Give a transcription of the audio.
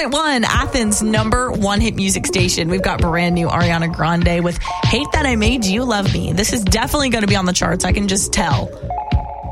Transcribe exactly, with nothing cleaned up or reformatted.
point one, Athens' number one hit music station. We've got brand new Ariana Grande with Hate That I Made You Love Me. This is definitely going to be on the charts. I can just tell.